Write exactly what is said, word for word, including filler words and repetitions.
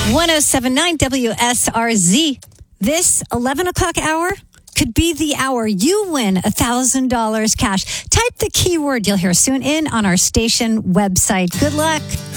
one oh seven point nine W S R Z. This eleven o'clock hour could be the hour you win one thousand dollars cash. Type the keyword you'll hear soon in on our station website. Good luck.